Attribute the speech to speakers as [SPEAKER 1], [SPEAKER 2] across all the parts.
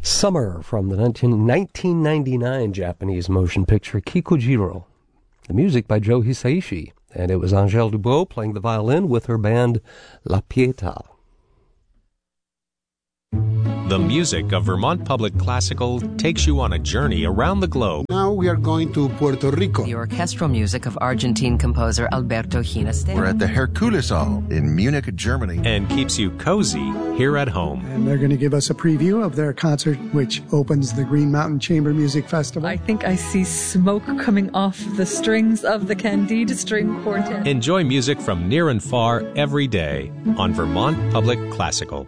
[SPEAKER 1] Summer from the 1999 Japanese motion picture Kikujiro. The music by Joe Hisaishi, and it was Angèle Dubot playing the violin with her band La Pietà.
[SPEAKER 2] The music of Vermont Public Classical takes you on a journey around the globe.
[SPEAKER 3] Now we are going to Puerto Rico.
[SPEAKER 4] The orchestral music of Argentine composer Alberto Ginastera.
[SPEAKER 5] We're at the Hercules Hall in Munich, Germany.
[SPEAKER 2] And keeps you cozy here at home.
[SPEAKER 6] And they're going to give us a preview of their concert, which opens the Green Mountain Chamber Music Festival.
[SPEAKER 7] I think I see smoke coming off the strings of the Candide String Quartet.
[SPEAKER 2] Enjoy music from near and far every day on Vermont Public Classical.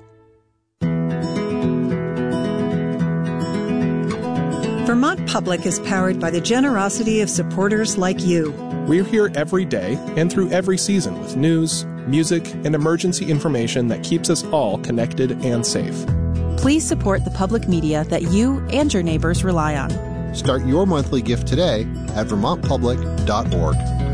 [SPEAKER 8] Vermont Public is powered by the generosity of supporters like you.
[SPEAKER 9] We're here every day and through every season with news, music, and emergency information that keeps us all connected and safe.
[SPEAKER 10] Please support the public media that you and your neighbors rely on.
[SPEAKER 3] Start your monthly gift today at vermontpublic.org.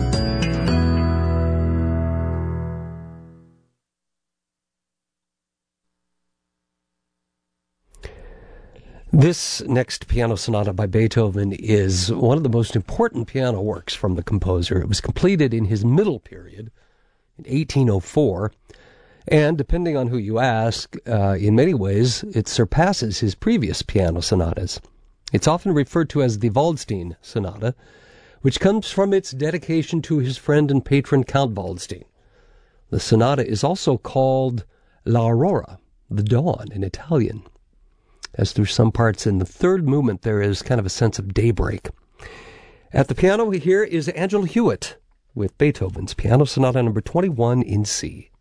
[SPEAKER 1] This next piano sonata by Beethoven is one of the most important piano works from the composer. It was completed in his middle period, in 1804, and depending on who you ask, in many ways, it surpasses his previous piano sonatas. It's often referred to as the Waldstein Sonata, which comes from its dedication to his friend and patron Count Waldstein. The sonata is also called L'Aurora, the dawn in Italian. As through some parts in the third movement, there is kind of a sense of daybreak. At the piano here is Angela Hewitt with Beethoven's Piano Sonata number 21 in C.